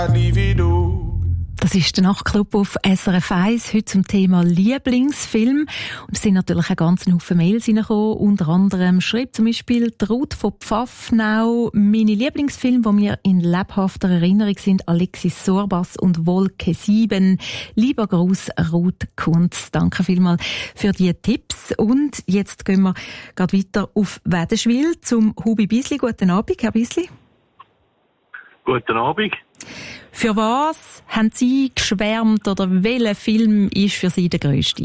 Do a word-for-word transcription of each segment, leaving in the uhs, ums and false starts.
Das ist der Nachtclub auf S R F eins, heute zum Thema Lieblingsfilm. Und es sind natürlich ein ganzen Haufen Mails reingekommen. Unter anderem schreibt zum Beispiel die Ruth von Pfaffnau, meine Lieblingsfilme, die mir in lebhafter Erinnerung sind, Alexis Sorbas und Wolke sieben. Lieber Gruß, Ruth Kunz. Danke vielmals für die Tipps. Und jetzt gehen wir gerade weiter auf Wädenswil zum Hubi Biesli. Guten Abend, Herr Biesli. Guten Abend. Für was haben Sie geschwärmt oder welcher Film ist für Sie der grösste?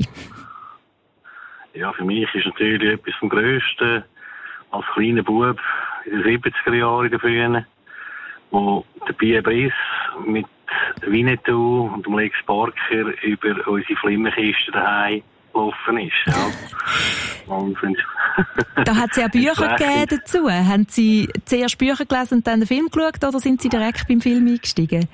Ja, für mich ist natürlich etwas vom Grössten als kleiner Bub in den siebziger Jahren in der Frühen, wo der Pierre Brice mit Winnetou und dem Lex Barker über unsere Flimmerkiste daheim gelaufen ist. Ja. Und da hat es ja Bücher gegeben dazu. Haben Sie zuerst Bücher gelesen und dann den Film geschaut oder sind Sie direkt beim Film eingestiegen?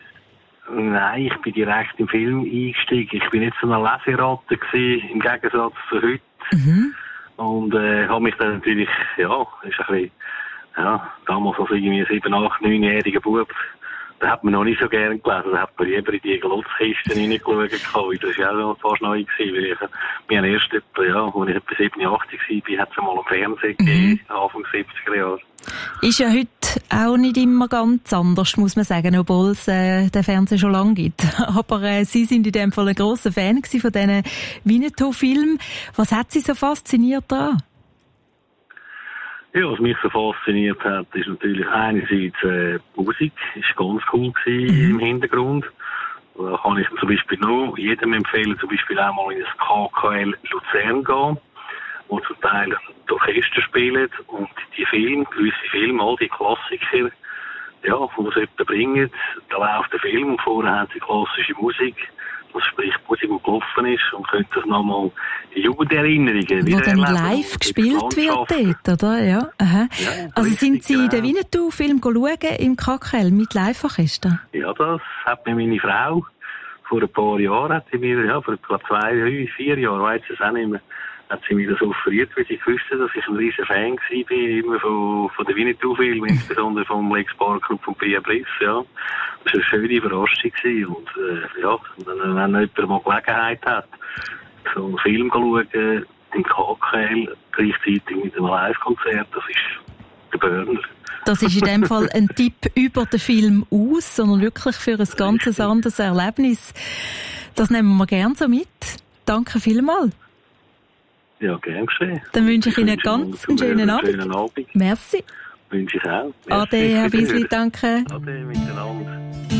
Nein, ich bin direkt im Film eingestiegen. Ich bin nicht so eine Leseratte gewesen, im Gegensatz zu heute. Mhm. Und äh, habe mich dann natürlich, ja, ist ein bisschen, ja, damals als irgendwie sieben, acht, neunjähriger Bub, da hat man noch nicht so gerne gelesen. Da hat man lieber in die Glotzkisten reingeschaut. Das war ja auch fast neu gewesen. Weil ich, wir haben erst etwa, ja, als ich etwa sieben, acht war, hat es einmal am Fernsehen mhm. gegeben, Anfang siebziger Jahre. Ist ja heute auch nicht immer ganz anders, muss man sagen, obwohl es äh, den Fernseher schon lange gibt. Aber äh, Sie sind in dem Fall ein grosser Fan von diesen Winnetou-Filmen. Was hat Sie so fasziniert daran? Ja, was mich so fasziniert hat, ist natürlich einerseits äh, die Musik, ist ganz cool gewesen mhm. im Hintergrund. Da kann ich zum Beispiel noch jedem empfehlen, zum Beispiel auch mal in das K K L Luzern gehen, wo zum Teil die Orchester spielen und die Filme, gewisse Filme, all die Klassiker, ja, die sie jemanden bringen, da läuft der Film und vorher haben sie klassische Musik. Das sprich Musik, die gelaufen ist und könnte das nochmal in Jugenderinnerungen wieder erleben. Wo dann live gespielt wird dort, oder? Ja, aha. Ja, also sind Sie genau. den Winnetou-Film schauen im K K L mit Live-Orchester? Ja, das hat mir meine Frau vor ein paar Jahren, hat sie mir, ja, vor etwa zwei, drei, vier Jahren, weiss ich es auch nicht mehr, hat sie mir das offeriert, weil sie wusste, dass ich ein riesen Fan war, immer von, von den Winnetou-Filmen, insbesondere vom Lex Barker und von Pierre Brice, ja. Das war eine schöne Überraschung gewesen. Und, äh, ja, wenn, wenn jemand mal Gelegenheit hat, so einen Film zu schauen, im K K L, gleichzeitig mit einem Live-Konzert, das ist der Burner. Das ist in dem Fall ein Tipp über den Film aus, sondern wirklich für ein ganz anderes Erlebnis. Das nehmen wir gerne so mit. Danke vielmals. Ja, gern geschehen. Dann wünsche ich, ich Ihnen ganz einen schönen Abend. schönen Abend. Merci. Wünsche ich auch. Merci. Ade, Herr Biesli, danke. Ade, miteinander.